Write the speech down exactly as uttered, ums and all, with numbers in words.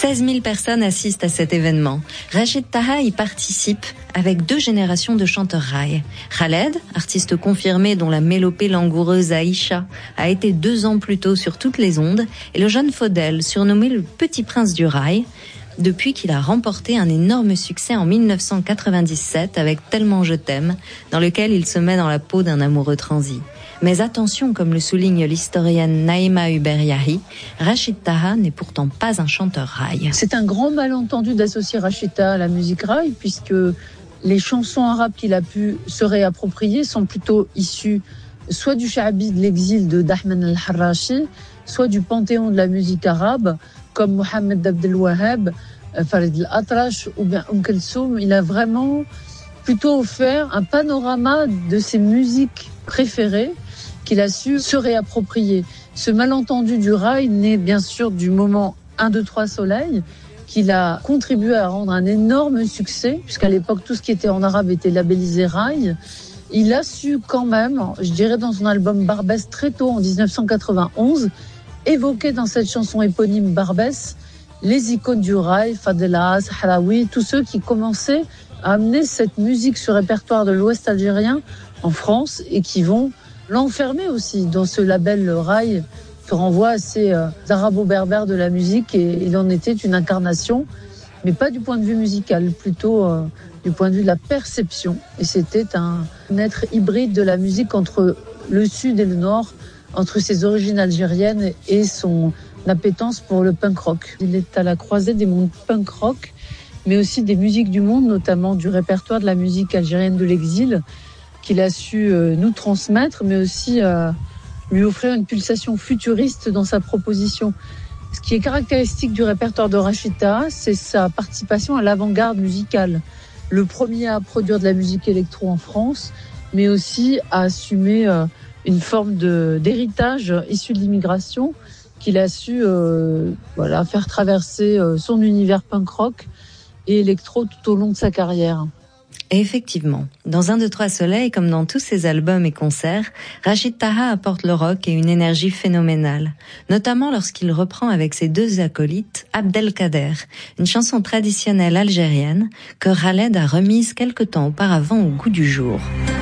seize mille personnes assistent à cet événement. Rachid Taha y participe avec deux générations de chanteurs raï. Khaled, artiste confirmé dont la mélopée langoureuse Aïcha a été deux ans plus tôt sur toutes les ondes, et le jeune Faudel, surnommé le petit prince du raï, depuis qu'il a remporté un énorme succès en mille neuf cent quatre-vingt-dix-sept avec Tellement je t'aime, dans lequel il se met dans la peau d'un amoureux transi. Mais attention, comme le souligne l'historienne Naïma Uberyahi, Rachid Taha n'est pourtant pas un chanteur raï. C'est un grand malentendu d'associer Rachid Taha à la musique raï, puisque les chansons arabes qu'il a pu se réapproprier sont plutôt issues soit du sha'bi de l'exil de Dahman al-Harrachi, soit du panthéon de la musique arabe, comme Mohamed Abdel Wahab, Farid al-Atrash ou bien Umm Kulthum. Il a vraiment plutôt offert un panorama de ses musiques préférées qu'il a su se réapproprier. Ce malentendu du raï naît bien sûr du moment un, deux, trois Soleil, qu'il a contribué à rendre un énorme succès, puisqu'à l'époque tout ce qui était en arabe était labellisé raï. Il a su quand même, je dirais dans son album Barbès très tôt en dix-neuf cent quatre-vingt-onze, évoquer dans cette chanson éponyme Barbès les icônes du raï, Fadela, Sahraoui, tous ceux qui commençaient à amener cette musique sur le répertoire de l'Ouest algérien en France et qui vont l'enfermer aussi dans ce label raï qui renvoie à ces euh, arabo-berbères de la musique, et il en était une incarnation, mais pas du point de vue musical, plutôt euh, du point de vue de la perception. Et c'était un, un être hybride de la musique entre le sud et le nord, entre ses origines algériennes et son appétence pour le punk rock. Il est à la croisée des mondes punk rock, mais aussi des musiques du monde, notamment du répertoire de la musique algérienne de l'exil, qu'il a su euh, nous transmettre, mais aussi euh, lui offrir une pulsation futuriste dans sa proposition. Ce qui est caractéristique du répertoire de Rachid Taha, c'est sa participation à l'avant-garde musicale. Le premier à produire de la musique électro en France, mais aussi à assumer euh, une forme de, d'héritage issu de l'immigration qu'il a su euh, voilà, faire traverser euh, son univers punk rock et électro tout au long de sa carrière. Et effectivement, dans Un, deux, trois Soleil, comme dans tous ses albums et concerts, Rachid Taha apporte le rock et une énergie phénoménale, notamment lorsqu'il reprend avec ses deux acolytes Abdelkader, une chanson traditionnelle algérienne que Khaled a remise quelque temps auparavant au goût du jour.